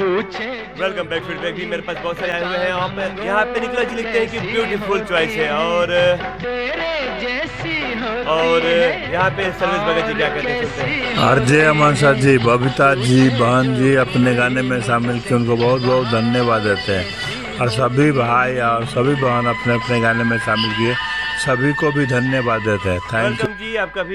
Welcome back. Feedback भी मेरे पास बहुत सारे आए हुए हैं। यहाँ पे निकला जी लिखते हैं कि ब्यूटीफुल चॉइस है। और यहाँ पे सर्विस भगत जी क्या कहते हैं, सुनते हैं। आरजे अमन सर जी, बबीता जी, बहन जी अपने गाने में शामिल किए, उनको बहुत बहुत धन्यवाद देते हैं। और सभी भाई और सभी बहन अपने अपने गाने में शामिल किए, सभी को भी धन्यवाद देते हैं। थैंक यू वेलकम जी, आपका भी